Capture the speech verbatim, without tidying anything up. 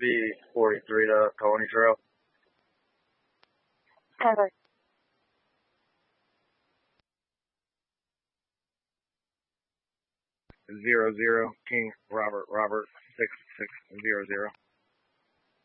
B forty-three to Coney Trail. Cover. Zero zero King Robert Robert six six zero zero.